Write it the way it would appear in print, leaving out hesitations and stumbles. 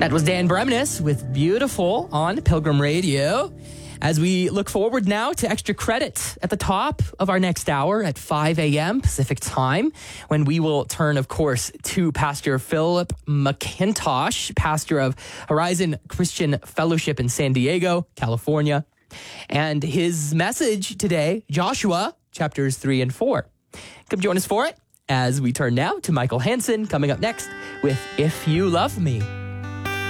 That was Dan Bremnes with Beautiful on Pilgrim Radio. As we look forward now to extra credit at the top of our next hour at 5 a.m. Pacific time, when we will turn, of course, to Pastor Philip McIntosh, pastor of Horizon Christian Fellowship in San Diego, California. And his message today, Joshua, chapters 3 and 4. Come join us for it as we turn now to Michael Hansen coming up next with If You Love Me.